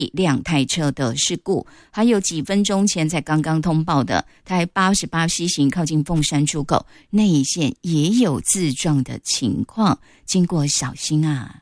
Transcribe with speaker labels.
Speaker 1: 两台车的事故，还有几分钟前才刚刚通报的台88C 型靠近凤山出口内线也有自撞的情况，经过小心啊。